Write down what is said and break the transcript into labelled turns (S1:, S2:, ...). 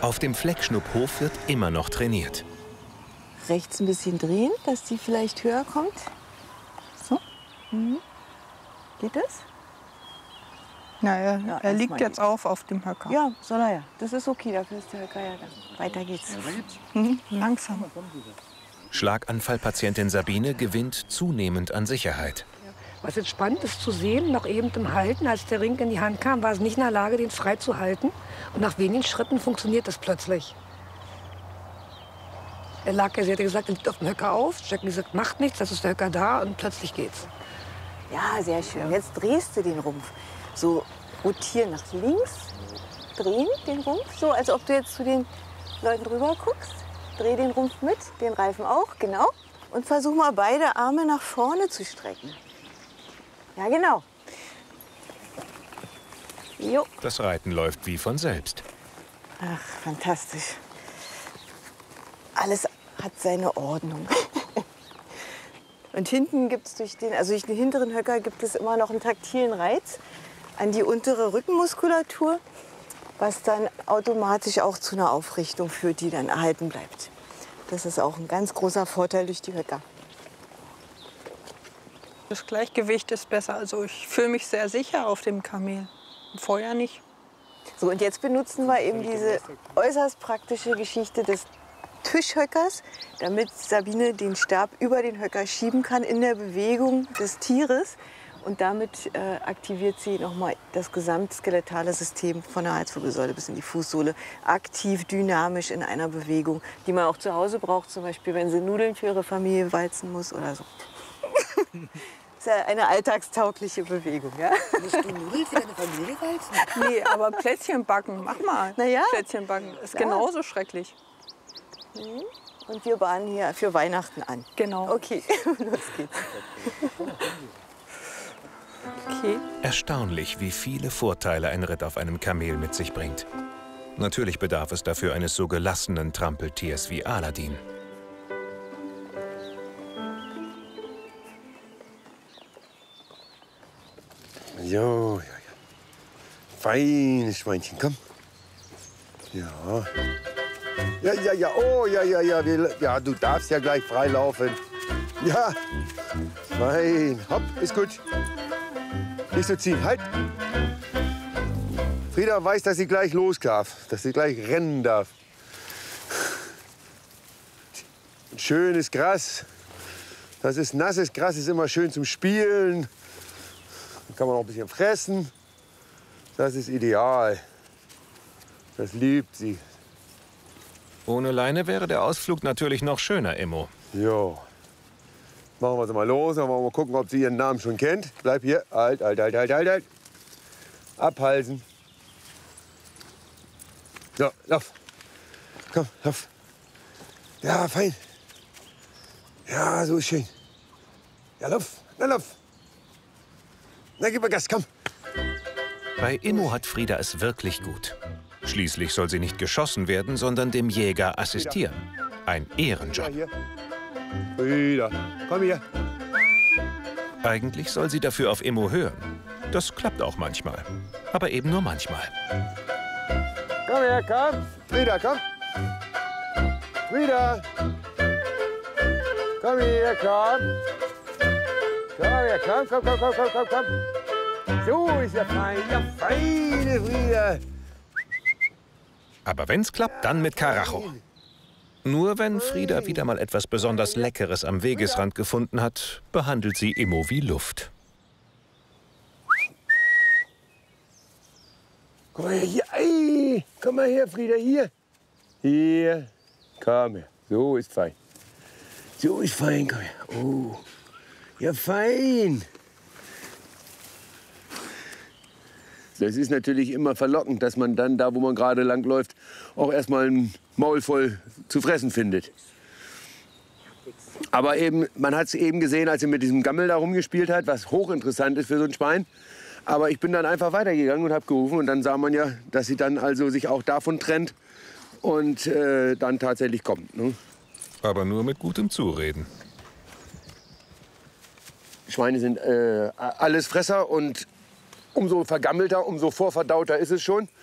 S1: Auf dem Fleckschnupphof wird immer noch trainiert.
S2: Rechts ein bisschen drehen, dass die vielleicht höher kommt. So. Mhm. Geht das?
S3: Naja,
S2: Ja,
S3: er liegt
S2: erstmal
S3: jetzt auf dem Höcker.
S2: Ja, soll er ja. Das ist okay, dafür ist der Höcker ja da. Weiter geht's.
S3: Langsam.
S1: Schlaganfallpatientin Sabine gewinnt zunehmend an Sicherheit.
S4: Was jetzt spannend ist zu sehen, noch eben im Halten, als der Ring in die Hand kam, war es nicht in der Lage, den frei zu halten. Und nach wenigen Schritten funktioniert das plötzlich. Er lag ja, sie hatte gesagt, er liegt auf dem Höcker auf. Jackie gesagt, macht nichts, das ist der Höcker da und plötzlich geht's.
S2: Ja, sehr schön. Jetzt drehst du den Rumpf. So rotieren nach links, drehen den Rumpf, so als ob du jetzt zu den Leuten drüber guckst. Dreh den Rumpf mit, den Reifen auch, genau. Und versuch mal beide Arme nach vorne zu strecken. Ja, genau. Jo.
S1: Das Reiten läuft wie von selbst.
S2: Ach, fantastisch. Alles hat seine Ordnung. Und hinten gibt es durch den hinteren Höcker gibt es immer noch einen taktilen Reiz an die untere Rückenmuskulatur, was dann automatisch auch zu einer Aufrichtung führt, die dann erhalten bleibt. Das ist auch ein ganz großer Vorteil durch die Höcker.
S3: Das Gleichgewicht ist besser. Also ich fühle mich sehr sicher auf dem Kamel. Vorher nicht.
S2: So, und jetzt benutzen wir eben diese äußerst praktische Geschichte des Tischhöckers, damit Sabine den Stab über den Höcker schieben kann in der Bewegung des Tieres. Und damit aktiviert sie nochmal das gesamtskeletale System von der Halswirbelsäule bis in die Fußsohle. Aktiv, dynamisch in einer Bewegung, die man auch zu Hause braucht, zum Beispiel, wenn sie Nudeln für ihre Familie walzen muss oder so. Das ist ja eine alltagstaugliche Bewegung. Ja?
S4: Musst du Nudeln für deine Familie walzen?
S3: Nee, aber Plätzchen backen, mach mal.
S2: Na ja.
S3: Plätzchen backen ist genauso schrecklich.
S2: Und wir bahnen hier für Weihnachten an.
S3: Genau.
S2: Okay, los geht's.
S3: Okay.
S1: Erstaunlich, wie viele Vorteile ein Ritt auf einem Kamel mit sich bringt. Natürlich bedarf es dafür eines so gelassenen Trampeltiers wie Aladin.
S5: Jo, ja, ja. Feines Schweinchen, komm. Ja. Ja, ja, ja, oh, ja, ja, ja. Ja, du darfst ja gleich freilaufen. Ja. Fein. Hopp, ist gut. Nicht so ziehen, halt. Frieda weiß, dass sie gleich los darf, dass sie gleich rennen darf. Schönes Gras. Das ist nasses Gras, ist immer schön zum Spielen. Da kann man auch ein bisschen fressen. Das ist ideal. Das liebt sie.
S1: Ohne Leine wäre der Ausflug natürlich noch schöner, Immo.
S5: Jo. Machen wir sie mal los. Dann wollen wir mal gucken, ob sie ihren Namen schon kennt. Bleib hier. Halt, halt, halt, halt, halt, halt. Abhalsen. So, lauf. Komm, lauf. Ja, fein. Ja, so ist schön. Ja, lauf. Na, lauf. Na, gib mal Gas, komm.
S1: Bei Immo hat Frieda es wirklich gut. Schließlich soll sie nicht geschossen werden, sondern dem Jäger assistieren. Ein Ehrenjob.
S5: Frieda, komm hier.
S1: Eigentlich soll sie dafür auf Immo hören. Das klappt auch manchmal. Aber eben nur manchmal.
S5: Komm her, komm. Frieda, komm. Frieda. Komm her, komm. Komm her, komm, komm, komm, komm, komm, komm, komm. So ist ja fein, feine Frieda.
S1: Aber wenn's klappt, dann mit Karacho. Nur wenn Frieda wieder mal etwas besonders Leckeres am Wegesrand gefunden hat, behandelt sie Immo wie Luft.
S5: Komm mal her, hier. Ei. Komm mal her, Frieda, hier. Hier. Komm her. So ist fein. So ist fein, komm her. Oh. Ja, fein. Das ist natürlich immer verlockend, dass man dann, da wo man gerade lang läuft, auch erstmal ein Maul voll zu fressen findet. Aber eben, man hat es eben gesehen, als sie mit diesem Gammel da rumgespielt hat, was hochinteressant ist für so ein Schwein. Aber ich bin dann einfach weitergegangen und habe gerufen. Und dann sah man ja, dass sie dann also sich auch davon trennt und dann tatsächlich kommt. Ne?
S1: Aber nur mit gutem Zureden.
S5: Schweine sind Allesfresser und umso vergammelter, umso vorverdauter ist es schon.